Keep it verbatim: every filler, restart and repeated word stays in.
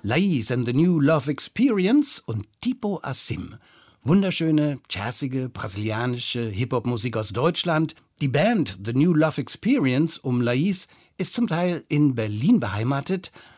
Lais and the New Love Experience und Tipo Assim. Wunderschöne, jazzige, brasilianische Hip-Hop-Musik aus Deutschland. Die Band The New Love Experience um Lais ist zum Teil in Berlin beheimatet